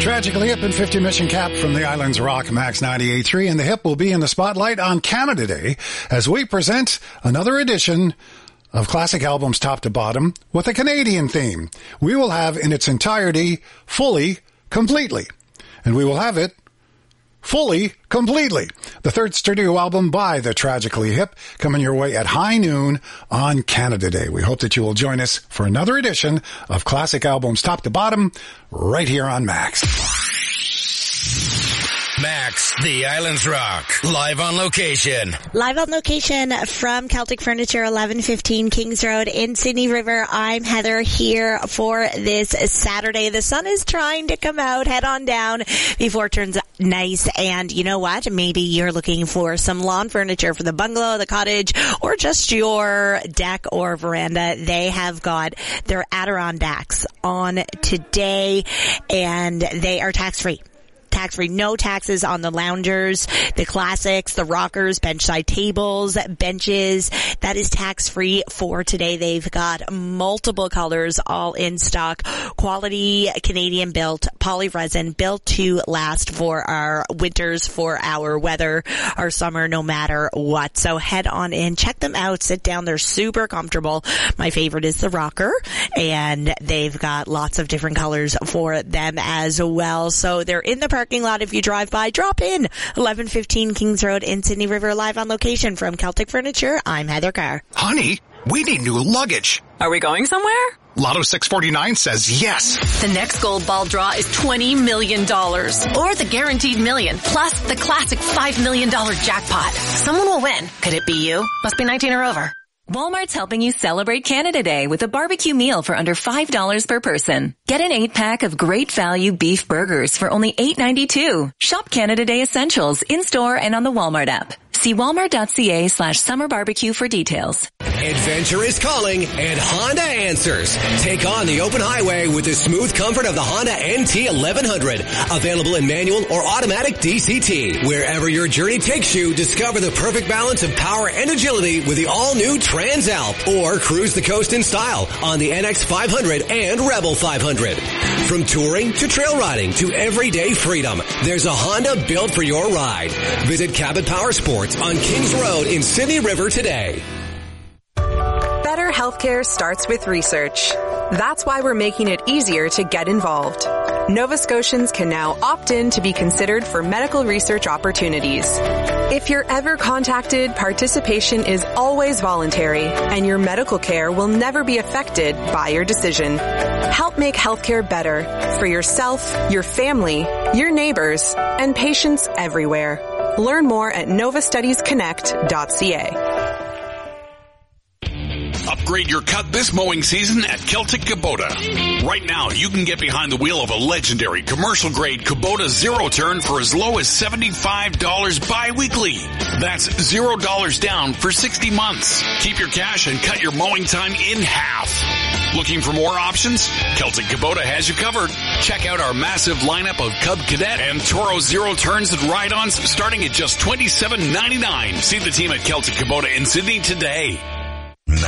Tragically Hip and 50 Mission Cap from the Islands Rock Max 98.3, and the Hip will be in the spotlight on Canada Day as we present another edition of classic albums top to bottom with a Canadian theme. We will have in its entirety Fully, Completely, and we will have it Fully, Completely, the third studio album by the Tragically Hip, coming your way at high noon on Canada Day. We hope that you will join us for another edition of classic albums top to bottom right here on Max. Max, the Islands Rock, live on location. Live on location from Celtic Furniture, 1115 Kings Road in Sydney River. I'm Heather here for this Saturday. The sun is trying to come out. Head on down before it turns nice. And you know what? Maybe you're looking for some lawn furniture for the bungalow, the cottage, or just your deck or veranda. They have got their Adirondacks on today, and they are tax-free. Tax-free, no taxes on the loungers, the classics, the rockers, bench-side tables, benches. That is tax-free for today. They've got multiple colors all in stock. Quality Canadian-built polyresin, built to last for our winters, for our weather, our summer, no matter what. So head on in, check them out, sit down. They're super comfortable. My favorite is the rocker, and they've got lots of different colors for them as well. So they're in the parking lot. If you drive by, drop in. 1115 Kings Road in Sydney River, live on location from Celtic Furniture. I'm Heather Carr. Honey, we need new luggage. Are we going somewhere? Lotto 649 says yes. The next gold ball draw is $20 million. Or the guaranteed million, plus the classic $5 million jackpot. Someone will win. Could it be you? Must be 19 or over. Walmart's helping you celebrate Canada Day with a barbecue meal for under $5 per person. Get an 8-pack of great value beef burgers for only $8.92. Shop Canada Day Essentials in-store and on the Walmart app. See walmart.ca/summer barbecue for details. Adventure is calling and Honda answers. Take on the open highway with the smooth comfort of the Honda NT 1100. Available in manual or automatic DCT. Wherever your journey takes you, discover the perfect balance of power and agility with the all-new Transalp. Or cruise the coast in style on the NX 500 and Rebel 500. From touring to trail riding to everyday freedom, there's a Honda built for your ride. Visit Cabot Power Sports on Kings Road in Sydney River today. Better healthcare starts with research. That's why we're making it easier to get involved. Nova Scotians can now opt in to be considered for medical research opportunities. If you're ever contacted, participation is always voluntary, and your medical care will never be affected by your decision. Help make healthcare better for yourself, your family, your neighbors, and patients everywhere. Learn more at novastudiesconnect.ca. Upgrade your cut this mowing season at Celtic Kubota. Right now, you can get behind the wheel of a legendary commercial-grade Kubota zero-turn for as low as $75 bi-weekly. That's $0 down for 60 months. Keep your cash and cut your mowing time in half. Looking for more options? Celtic Kubota has you covered. Check out our massive lineup of Cub Cadet and Toro zero-turns and ride-ons starting at just $27.99. See the team at Celtic Kubota in Sydney today.